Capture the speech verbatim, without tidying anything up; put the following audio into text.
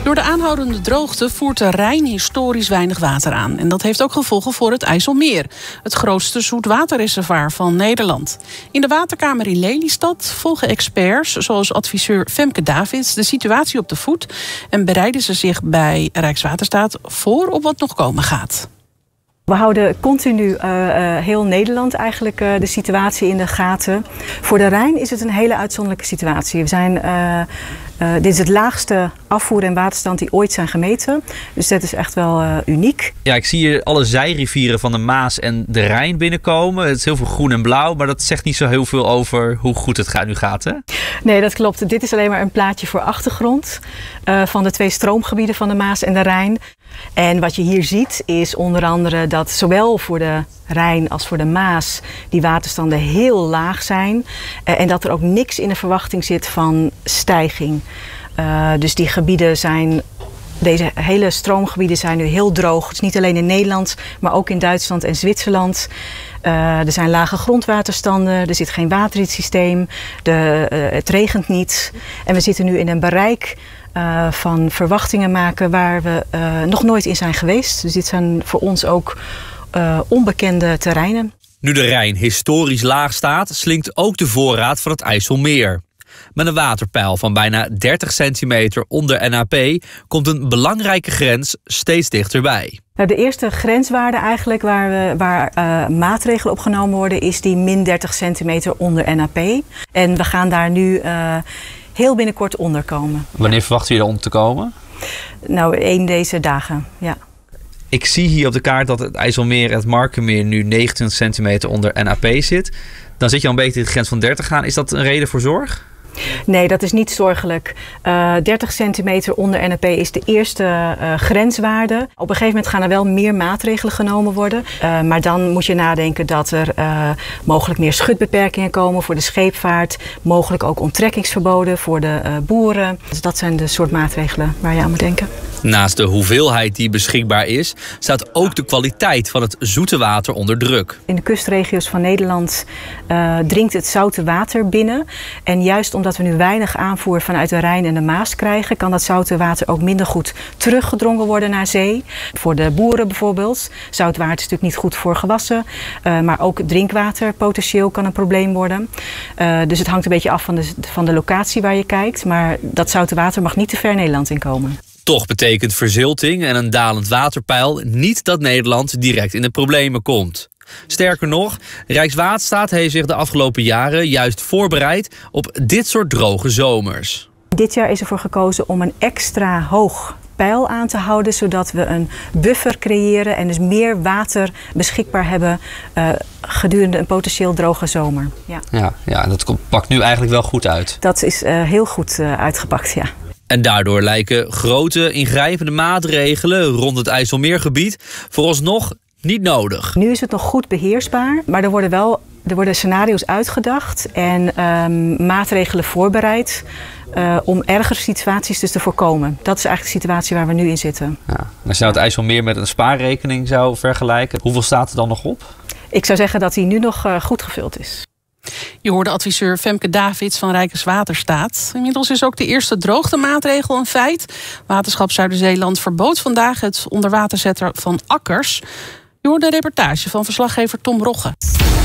Door de aanhoudende droogte voert de Rijn historisch weinig water aan. En dat heeft ook gevolgen voor het IJsselmeer, het grootste zoetwaterreservoir van Nederland. In de waterkamer in Lelystad volgen experts, zoals adviseur Femke Davids, de situatie op de voet en bereiden ze zich bij Rijkswaterstaat voor op wat nog komen gaat. We houden continu uh, uh, heel Nederland eigenlijk uh, de situatie in de gaten. Voor de Rijn is het een hele uitzonderlijke situatie. We zijn, uh, uh, dit is het laagste afvoer- en waterstand die ooit zijn gemeten. Dus dat is echt wel uh, uniek. Ja, ik zie hier alle zijrivieren van de Maas en de Rijn binnenkomen. Het is heel veel groen en blauw, maar dat zegt niet zo heel veel over hoe goed het gaat, nu gaat, hè? Nee, dat klopt. Dit is alleen maar een plaatje voor achtergrond uh, van de twee stroomgebieden van de Maas en de Rijn. En wat je hier ziet is onder andere dat zowel voor de Rijn als voor de Maas die waterstanden heel laag zijn. Uh, en dat er ook niks in de verwachting zit van stijging. Uh, dus die gebieden zijn, deze hele stroomgebieden zijn nu heel droog. Het is niet alleen in Nederland, maar ook in Duitsland en Zwitserland. Uh, er zijn lage grondwaterstanden, er zit geen water in het systeem, de, uh, het regent niet. En we zitten nu in een bereik Uh, van verwachtingen maken waar we uh, nog nooit in zijn geweest. Dus dit zijn voor ons ook uh, onbekende terreinen. Nu de Rijn historisch laag staat, slinkt ook de voorraad van het IJsselmeer. Met een waterpeil van bijna dertig centimeter onder N A P komt een belangrijke grens steeds dichterbij. Nou, de eerste grenswaarde eigenlijk waar, we, waar uh, maatregelen op genomen worden is die min dertig centimeter onder N A P. En we gaan daar nu Uh, heel binnenkort onderkomen. Wanneer verwachten jullie eronder te komen? Nou, één deze dagen, ja. Ik zie hier op de kaart dat het IJsselmeer en het Markermeer nu negenentwintig centimeter onder N A P zit. Dan zit je al een beetje in de grens van dertig gaan. Is dat een reden voor zorg? Nee, dat is niet zorgelijk. Uh, dertig centimeter onder N A P is de eerste uh, grenswaarde. Op een gegeven moment gaan er wel meer maatregelen genomen worden. Uh, maar dan moet je nadenken dat er uh, mogelijk meer schutbeperkingen komen voor de scheepvaart. Mogelijk ook onttrekkingsverboden voor de uh, boeren. Dus dat zijn de soort maatregelen waar je aan moet denken. Naast de hoeveelheid die beschikbaar is, staat ook de kwaliteit van het zoete water onder druk. In de kustregio's van Nederland uh, dringt het zoute water binnen. En juist omdat we nu weinig aanvoer vanuit de Rijn en de Maas krijgen, kan dat zoute water ook minder goed teruggedrongen worden naar zee. Voor de boeren bijvoorbeeld. Zout water is natuurlijk niet goed voor gewassen. Uh, maar ook drinkwater potentieel kan een probleem worden. Uh, dus het hangt een beetje af van de, van de locatie waar je kijkt. Maar dat zoute water mag niet te ver Nederland inkomen. Toch betekent verzilting en een dalend waterpeil niet dat Nederland direct in de problemen komt. Sterker nog, Rijkswaterstaat heeft zich de afgelopen jaren juist voorbereid op dit soort droge zomers. Dit jaar is ervoor gekozen om een extra hoog peil aan te houden, zodat we een buffer creëren en dus meer water beschikbaar hebben uh, gedurende een potentieel droge zomer. Ja, ja, ja dat pakt nu eigenlijk wel goed uit. Dat is uh, heel goed uh, uitgepakt, ja. En daardoor lijken grote ingrijpende maatregelen rond het IJsselmeergebied vooralsnog niet nodig. Nu is het nog goed beheersbaar, maar er worden wel er worden scenario's uitgedacht en um, maatregelen voorbereid uh, om ergere situaties dus te voorkomen. Dat is eigenlijk de situatie waar we nu in zitten. Ja. Als je nou het IJsselmeer met een spaarrekening zou vergelijken, hoeveel staat er dan nog op? Ik zou zeggen dat die nu nog uh, goed gevuld is. Je hoorde adviseur Femke Davids van Rijkswaterstaat. Inmiddels is ook de eerste droogtemaatregel een feit. Waterschap Zuider-Zeeland verbood vandaag het onderwater zetten van akkers. Je hoorde een reportage van verslaggever Tom Rogge.